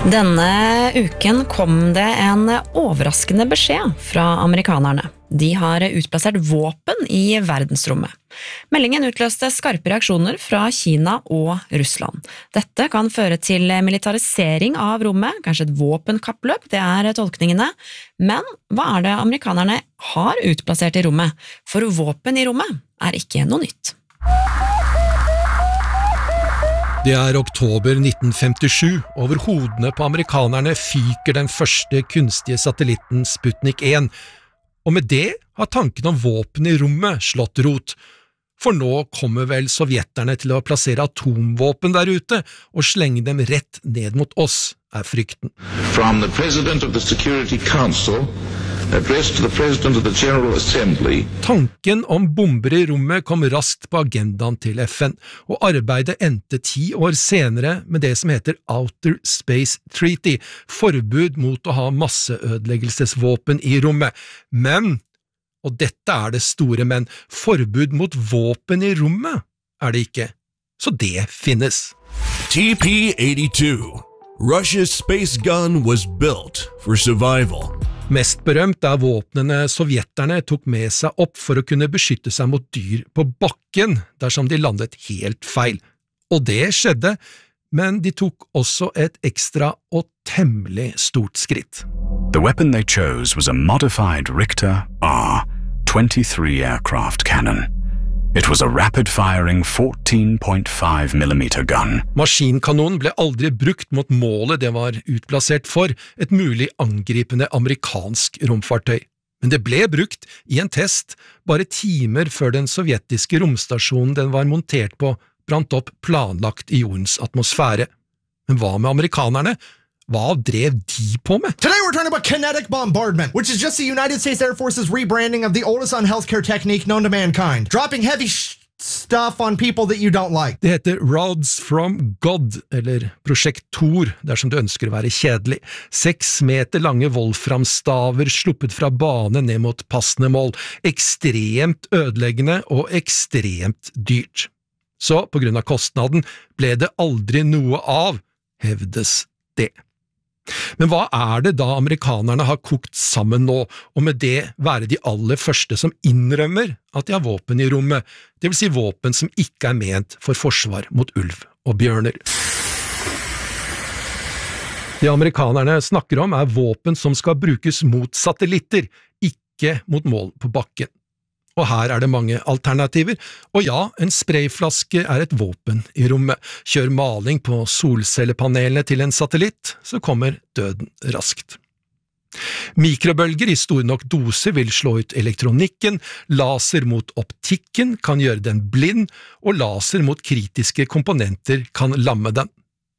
Denne uken kom det en overraskende beskjed fra amerikanerne. De har utplassert våpen i verdensrommet. Meldingen utløste skarpe reaksjoner fra Kina og Russland. Dette kan føre til militarisering av rommet, kanskje et våpenkappløp, det er tolkningene. Men hva er det amerikanerne har utplassert i rommet? For våpen i rommet er ikke noe nytt. Det er oktober 1957, over hodene på amerikanerne fyker den første kunstige satellitten Sputnik 1, og med det har tanken om våpen i rommet slått rot. For nå kommer vel sovjeterne til å plassere atomvåpen der ute, og slenge dem rett ned mot oss, er frykten. From the President of the Security Council, addressed to the President of the General Assembly. Tanken om bomber i rommet kom raskt på agendaen til FN, og arbeidet endte 10 år senere med det som heter Outer Space Treaty, forbud mot å ha masseødeleggelsesvåpen i rommet. Men, og dette er det store men, forbud mot våpen i rommet er det ikke. Så det finnes. TP-82. Russia's space gun was built for survival. Mest berømt er våpnene sovjeterne tok med seg opp for å kunne beskytte seg mot dyr på bakken dersom de landet helt feil. Og det skjedde, men de tok også et ekstra og temmelig stort skritt. The weapon they chose was a modified Richter R-23 aircraft cannon. It was a rapid-firing 14.5mm gun. Maskinkanonen ble aldri brukt mot målet det var utplassert for, et mulig angripende amerikansk romfartøy. Men det ble brukt i en test bare timer før den sovjetiske romstasjonen den var montert på brant opp planlagt i jordens atmosfære. Men hva med amerikanerne? Hva drev de på med? Today we're talking about kinetic bombardment, which is just the United States Air Force's rebranding of the oldest unhealthcare technique known to mankind. Dropping heavy stuff on people that you don't like. Det heter Rods from God, eller Prosjekt Thor, dersom du ønsker å være kjedelig. 6 meter lange wolframstaver sluppet fra bane ned mot passende mål. Ekstremt ødeleggende og ekstremt dyrt. Så på grunn av kostnaden ble det aldri noe av, hevdes det. Men hva er det da amerikanerne har kokt sammen nå, og med det være de aller første som innrømmer at de har våpen i rommet, det vil si våpen som ikke er ment for forsvar mot ulv og bjørner? Det amerikanerne snakker om er våpen som skal brukes mot satellitter, ikke mot mål på bakken. Og her er det mange alternativer, og ja, en sprayflaske er et våpen i rommet. Kjør maling på solcellepanelene til en satellitt, så kommer døden raskt. Mikrobølger i store nok doser vil slå ut elektronikken, laser mot optikken kan gjøre den blind, og laser mot kritiske komponenter kan lamme den.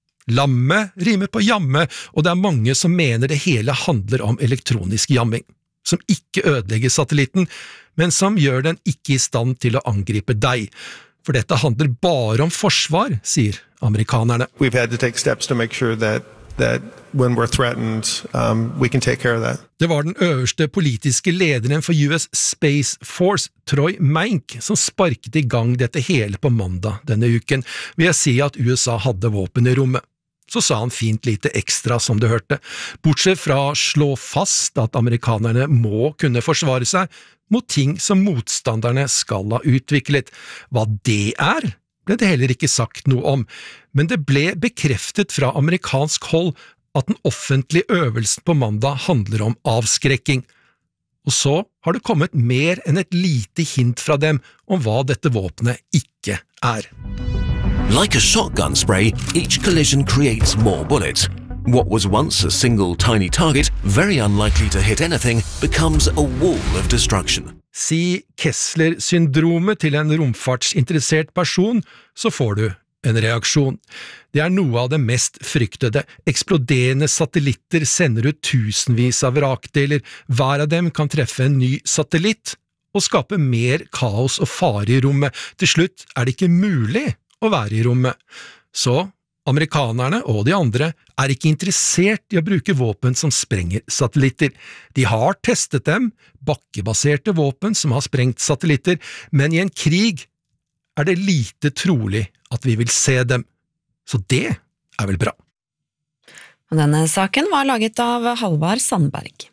Lamme rimer på jamme, og det er mange som mener det hele handler om elektronisk jamming, som ikke ødelegger satellitten, men som gjør den ikke i stand til å angripe deg. For dette handler bare om forsvar, sier amerikanerne. We've had to take steps to make sure that when we're threatened, we can take care of that. Det var den øverste politiske lederen for US Space Force, Troy Meink, som sparket i gang dette hele på mandag denne uken, ved å si at USA hadde våpen i rommet. Så sa han fint lite ekstra, som du hørte, bortsett fra å slå fast at amerikanerne må kunne forsvare seg mot ting som motstanderne skal ha utviklet. Hva det er, ble det heller ikke sagt noe om, men det ble bekreftet fra amerikansk hold at den offentlige øvelsen på mandag handler om avskrekking. Og så har det kommet mer enn et lite hint fra dem om hva dette våpenet ikke er. Like a shotgun spray, each collision creates more bullets. What was once a single tiny target, very unlikely to hit anything, becomes a wall of destruction. Si Kessler-syndromet til en romfartsinteressert person, så får du en reaksjon. Det er noe av det mest fryktede. Eksploderende satellitter sender ut tusenvis av vrakdeler. Hver av dem kan treffe en ny satellitt og skape mer kaos og fare i rommet. Til slutt er det ikke mulig å være i rommet. Så amerikanerne og de andre er ikke interessert i å bruke våpen som sprenger satellitter. De har testet dem, bakkebaserte våpen som har sprengt satellitter, men i en krig er det lite trolig at vi vil se dem. Så det er vel bra. Og denne saken var laget av Halvard Sandberg.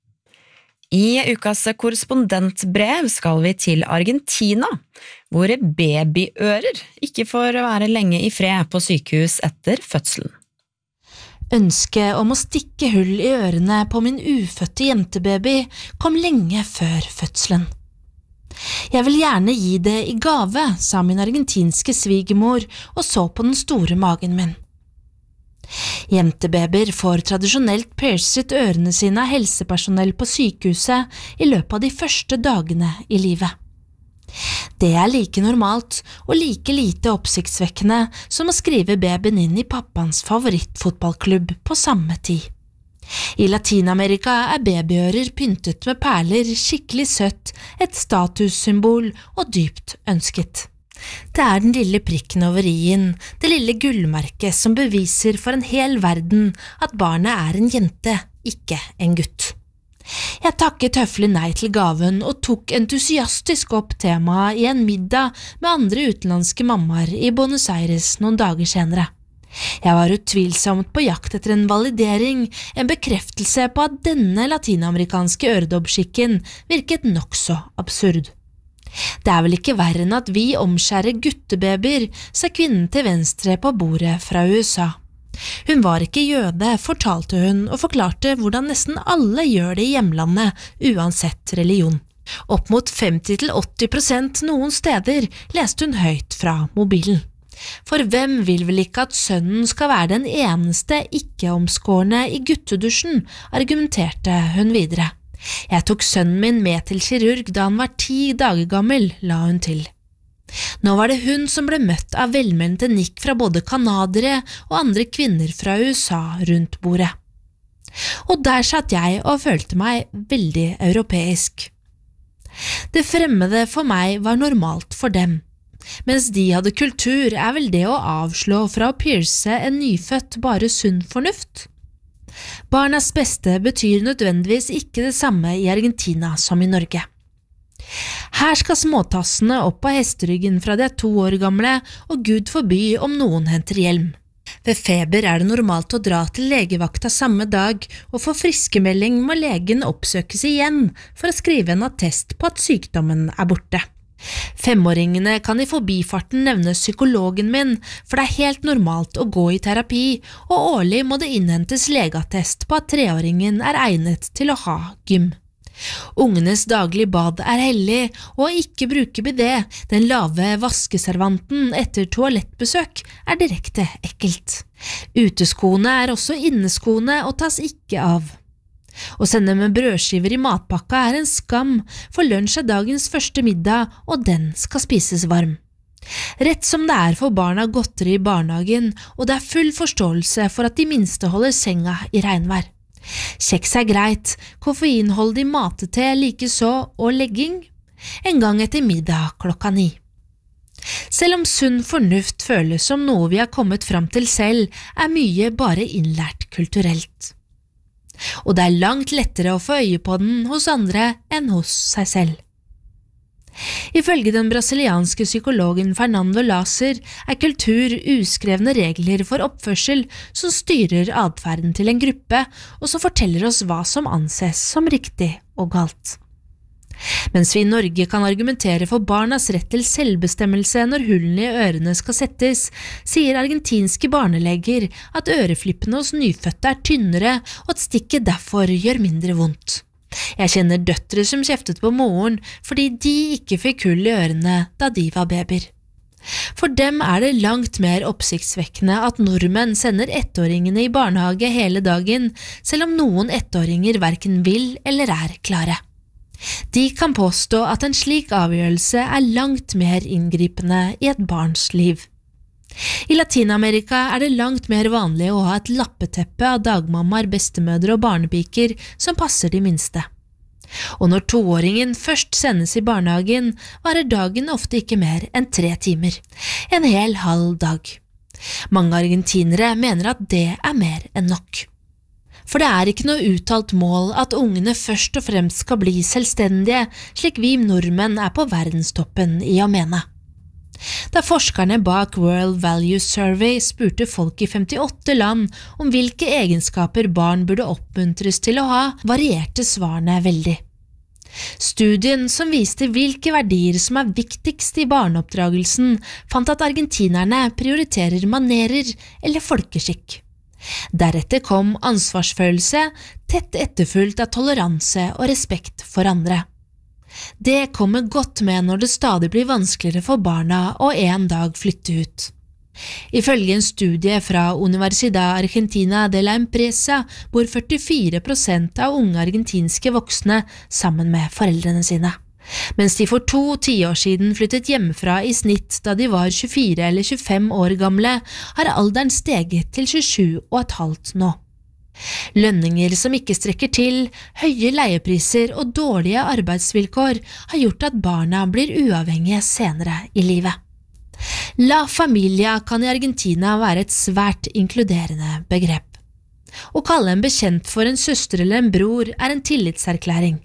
I ukas korrespondentbrev skal vi til Argentina, hvor babyører ikke får være lenge i fred på sykehus etter fødselen. Ønsket om å stikke hull i ørene på min ufødte jentebaby kom lenge før fødselen. Jeg vil gjerne gi det i gave, sa min argentinske svigermor og så på den store magen min. Jentebabyer får tradisjonelt piercet ørene sine av helsepersonell på sykehuset i løpet av de første dagene i livet. Det er like normalt og like lite oppsiktsvekkende som å skrive babyen inn i pappans favorittfotballklubb på samme tid. I Latinamerika er babyører pyntet med perler, skikkelig søtt, et statussymbol og dypt ønsket. Det er den lille prikken over i-en, det lille gullmerket som beviser for en hel verden at barnet er en jente, ikke en gutt. Jeg takket høflig nei til gaven og tok entusiastisk opp temaet i en middag med andre utenlandske mammaer i Buenos Aires noen dager senere. Jeg var utvilsomt på jakt etter en validering, en bekreftelse på at denne latinamerikanske øredobbskikken virket nokså absurd. Det er vel ikke verre enn at vi omskjærer guttebabyer, sa kvinnen til venstre på bordet fra USA. Hun var ikke jøde, fortalte hun, og forklarte hvordan nesten alle gjør det i hjemlandet, uansett religion. Opp mot 50–80% noen steder, leste hun høyt fra mobilen. For hvem vil vel ikke at sønnen skal være den eneste ikke-omskårne i guttedusjen, argumenterte hun videre. Jeg tok sønnen min med til kirurg da han var 10 dager gammel, la hun til. Nå var det hun som ble møtt av velmente nikk fra både kanadere og andre kvinner fra USA rundt bordet. Og der satt jeg og følte meg veldig europeisk. Det fremmede for meg var normalt for dem. Mens de hadde kultur, er vel det å avslå fra å pierce en nyfødt bare sunn fornuft? Barnas beste betyr nødvendigvis ikke det samme i Argentina som i Norge. Her skal småtassene opp på hesteryggen fra de er 2 år gamle, og Gud forby om noen henter hjelm. Ved feber er det normalt å dra til legevakta samme dag, og for friskemelding må legen oppsøkes igjen for å skrive en attest på at sykdommen er borte. 5-åringene kan i forbifarten nevne psykologen min, for det er helt normalt å gå i terapi, og årlig må det innhentes legeattest på at 3-åringen er egnet til å ha gym. Ungenes daglig bad er hellig, og å ikke bruke bidé, den lave vaskeservanten etter toalettbesøk, er direkte ekkelt. Uteskoene er også inneskoene og tas ikke av. Å sende med brødskiver i matpakka er en skam, for lunsj er dagens første middag, og den skal spises varm. Rett som det er for barna godteri i barnehagen, og det er full forståelse for at de minste holder senga i regnvær. Kjeks er greit, koffeinholdig matete likeså og legging, en gang etter middag 9:00. Selv om sunn fornuft føles som noe vi har kommet fram til selv, er mye bare innlært kulturelt. Og det er langt lettere å få øye på den hos andre enn hos seg selv. Ifølge den brasilianske psykologen Fernando Laser er kultur uskrevne regler for oppførsel som styrer adferden til en gruppe, og som forteller oss hva som anses som riktig og galt. Mens vi i Norge kan argumentere for barnas rett til selvbestemmelse når hullene i ørene skal settes, sier argentinske barneleger at øreflippene hos nyfødte er tynnere, og at stikket derfor gjør mindre vondt. Jeg kjenner døtre som kjeftet på moren fordi de ikke fikk hull i ørene da de var babyer. For dem er det langt mer oppsiktsvekkende at nordmenn sender 1-åringene i barnehage hele dagen, selv om noen 1-åringer hverken vil eller er klare. De kan påstå at en slik avgjørelse er langt mer inngripende i et barns liv. I Latinamerika er det langt mer vanlig å ha et lappeteppe av dagmammaer, bestemødre og barnepiker som passer de minste. Og når 2-åringen først sendes i barnehagen, varer dagen ofte ikke mer enn 3 timer. En hel halv dag. Mange argentinere mener at det er mer enn nok. For det er ikke noe uttalt mål at ungene først og fremst skal bli selvstendige, slik vi nordmenn er på verdenstoppen i å mene. Da forskerne bak World Value Survey spurte folk i 58 land om hvilke egenskaper barn burde oppmuntres til å ha, varierte svarene veldig. Studien som viste hvilke verdier som viktigst i barneoppdragelsen, fant at argentinerne prioriterer manerer eller folkeskikk. Deretter kom ansvarsfølelse, tett etterfulgt av toleranse og respekt for andre. Det kommer godt med når det stadig blir vanskeligere for barna å en dag flytte ut. Ifølge en studie fra Universidad Argentina de la Empresa bor 44% av unge argentinske voksne sammen med foreldrene sine. Mens de for 2 tiår siden flyttet hjemmefra i snitt da de var 24 eller 25 år gamle, har alderen steget til 27,5 nå. Lønninger som ikke strekker til, høye leiepriser og dårlige arbeidsvilkår har gjort at barna blir uavhengige senere i livet. La familia kan i Argentina være et svært inkluderende begrep. Å kalle en bekjent for en søster eller en bror er en tillitserklæring.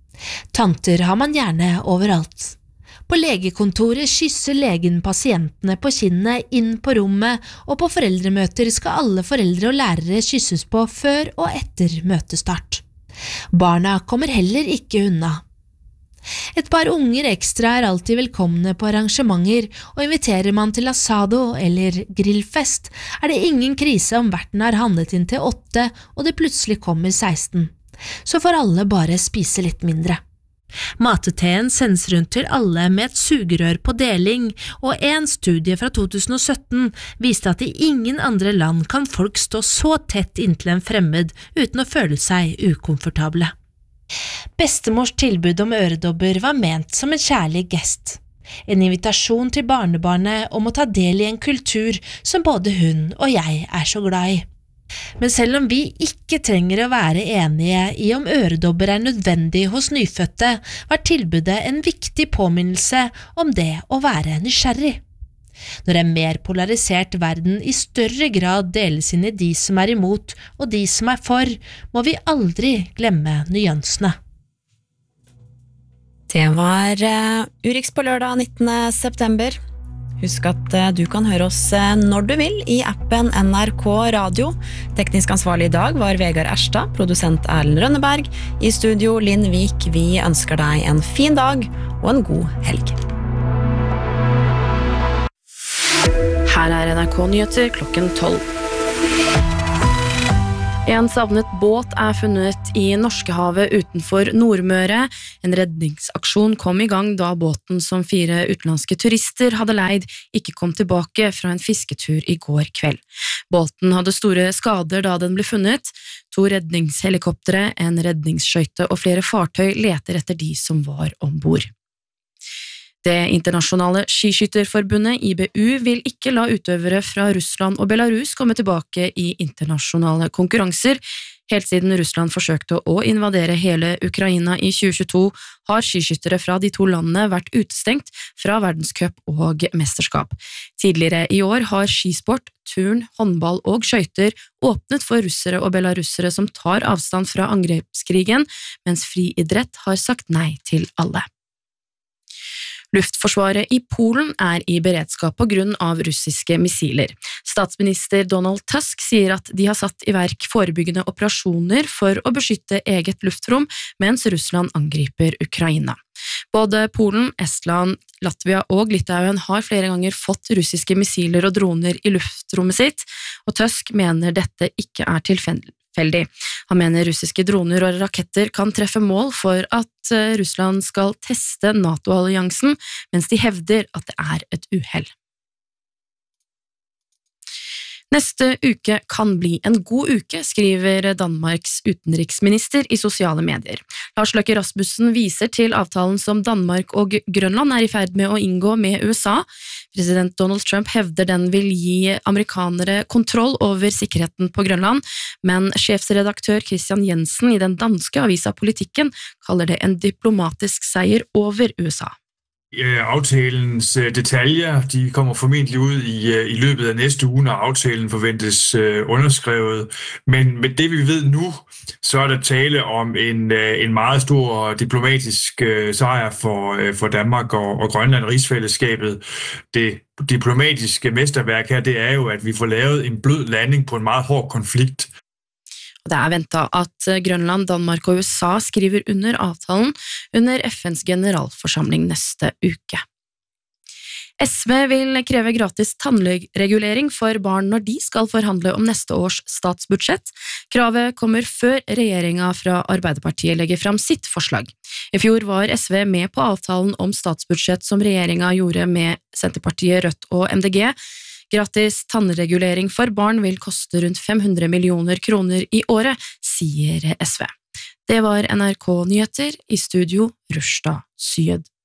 Tanter har man gjerne overalt. På legekontoret kysser legen pasientene på kinnene inn på rommet, og på foreldremøter skal alle foreldre og lærere kysses på før og etter møtestart. Barna kommer heller ikke unna. Et par unger ekstra er alltid velkomne på arrangementer, og inviterer man til asado eller grillfest, er det ingen krise om verten har handlet inn til 8 og det plutselig kommer 16. Så får alle bare spise litt mindre. Mateteen sendes rundt til alle med et sugerør på deling, og en studie fra 2017 viste at i ingen andre land kan folk stå så tett inntil en fremmed uten å føle seg ukomfortable. Bestemors tilbud om øredobber var ment som en kjærlig gest. En invitasjon til barnebarnet om å ta del i en kultur som både hun og jeg er så glad i. Men selv om vi ikke trenger å være enige i om øredobber er nødvendig hos nyfødte, var tilbudet en viktig påminnelse om det å være nysgjerrig. Når en mer polarisert verden i større grad deles inn i de som er imot og de som er for, må vi aldri glemme nyansene. Det var Urix på lørdag 19. september. Husk at du kan høre oss når du vil i appen NRK Radio. Teknisk ansvarlig i dag var Vegard Erstad, produsent Erlend Rønneberg. I studio Linn Vik, vi ønsker deg en fin dag og en god helg. Her er NRK Nyheter klokken 12. En savnet båt er funnet i Norskehavet utenfor Nordmøre. En redningsaksjon kom i gang da båten som 4 utenlandske turister hadde leid ikke kom tilbake fra en fisketur i går kveld. Båten hadde store skader da den ble funnet. 2 redningshelikoptere, en redningsskøyte og flere fartøy leter etter de som var ombord. Det internasjonale skiskytterforbundet IBU vil ikke la utøvere fra Russland og Belarus komme tilbake i internasjonale konkurranser. Helt siden Russland forsøkte å invadere hele Ukraina i 2022, har skiskyttere fra de 2 landene vært utestengt fra verdenscup og mesterskap. Tidligere i år har skisport, turn, håndball og skøyter åpnet for russere og belarusere som tar avstand fra angrepskrigen, mens friidrett har sagt nei til alle. Luftforsvaret i Polen er i beredskap på grunn av russiske missiler. Statsminister Donald Tusk sier at de har satt i verk forebyggende operasjoner for å beskytte eget luftrom, mens Russland angriper Ukraina. Både Polen, Estland, Latvia og Litauen har flere ganger fått russiske missiler og droner i luftrommet sitt, og Tusk mener dette ikke er tilfeldig. Han mener russiske droner og raketter kan treffe mål for at Russland skal teste NATO-alliansen, mens de hevder at det er et uhell. Neste uke kan bli en god uke, skriver Danmarks utenriksminister i sosiale medier. Lars Løkke Rasmussen viser til avtalen som Danmark og Grønland er i ferd med å inngå med USA. President Donald Trump hevder den vil gi amerikanere kontroll over sikkerheten på Grønland, men sjefsredaktør Christian Jensen i den danske avisa Politikken kaller det en diplomatisk seier over USA. Aftalens detaljer, de kommer formentlig ud i løbet af næste uge, når aftalen forventes underskrevet. Men med det vi ved nu, så er der tale om en meget stor diplomatisk sejr for Danmark og Grønland og rigsfællesskabet. Det diplomatiske mesterværk her, det er jo, at vi får lavet en blød landing på en meget hård konflikt. Det er ventet at Grønland, Danmark og USA skriver under avtalen under FN's generalforsamling neste uke. SV vil kreve gratis tannregulering for barn når de skal forhandle om neste års statsbudsjett. Kravet kommer før regjeringen fra Arbeiderpartiet legger frem sitt forslag. I fjor var SV med på avtalen om statsbudsjett som regjeringen gjorde med Senterpartiet, Rødt og MDG. Gratis tannregulering for barn vil koste rundt 500 millioner kroner i året, sier SV. Det var NRK Nyheter, i studio Rushda Syed.